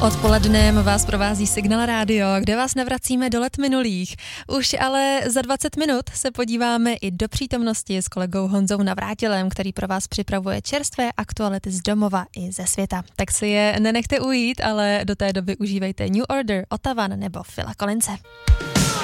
Odpolednem vás provází Signál Rádio, kde vás navracíme do let minulých. Už ale za 20 minut se podíváme i do přítomnosti s kolegou Honzou Navrátilem, který pro vás připravuje čerstvé aktuality z domova i ze světa. Tak si je nenechte ujít, ale do té doby užívejte New Order, Ottavan nebo Phila Collinse.